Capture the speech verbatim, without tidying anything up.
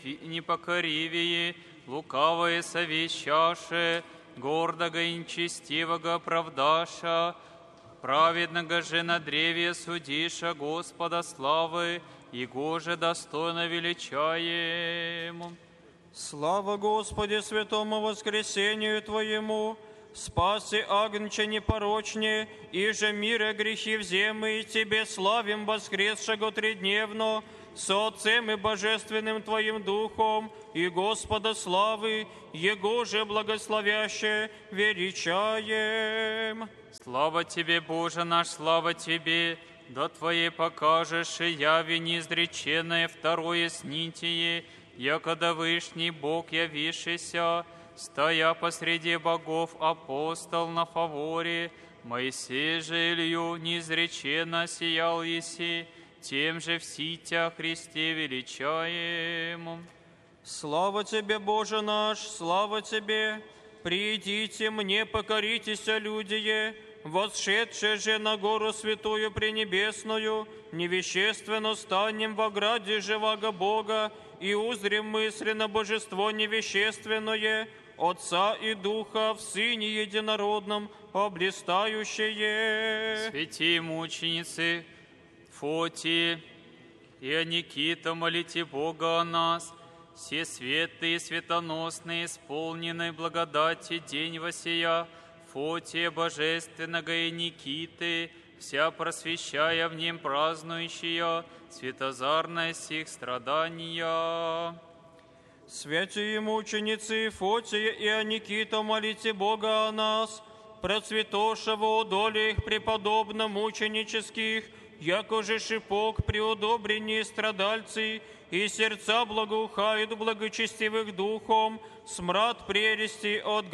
непокоривее, лукавое совещаше, гордого и нечестивого оправдаша, праведного же на древе судиша Господа славы, Его же достойно величаем. Слава Господи, святому воскресению Твоему, спаси агнче непорочне, и же мира грехи вземы, и Тебе славим воскресшего тридневно, со Отцем и Божественным Твоим Духом, и Господа славы, Его же благословяще величаем. Слава Тебе, Боже наш, слава Тебе, да Твоей покажешь и яви неизреченное второе снитие, якода Вышний Бог явившийся, стоя посреди богов апостол на фаворе, Моисей же Илью неизреченно сиял еси, тем же в ситя Христе величаем. Слава Тебе, Боже наш, слава Тебе! Придите мне, покоритесь, люди, восшедшие же на гору святую пренебесную, невещественно станем в ограде живаго Бога, и узрим мысленно божество невещественное, Отца и Духа в Сыне Единородном, облистающее. Святые мученицы, Фотии и Никита, молите Бога о нас, все светлые и светоносные, исполненные благодати день восия, Фотия божественного и Никиты, вся просвещая в нем празднующая, светозарное сих страдания. Святые мученицы Фотия и Аникита, молите Бога о нас, процветошего удоле их преподобно мученических, яко же шипок при удобрении страдальцы, и сердца благоухают благочестивых духом, смрад прелести от